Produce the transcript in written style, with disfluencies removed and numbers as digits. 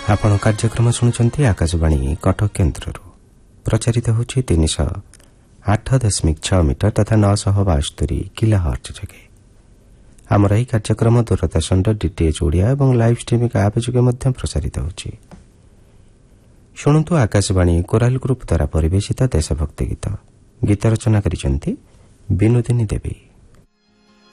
आपण कार्यक्रम शुणुंट आकाशवाणी कटक केन्द्र प्रचारित होची 308.6 मीटर तथा 972 किलोहर्ट्ज जगे आमर यह कार्यक्रम दूरदर्शन डीटीएच ओडिया और लाइव स्ट्रीमिंग ऐप जगे प्रसारित होची। शुणुंतु आकाशवाणी कोराल ग्रुप द्वारा परिवेशित देशभक्ति गीत गीत रचना करिसेंती विनोदिनी देवी।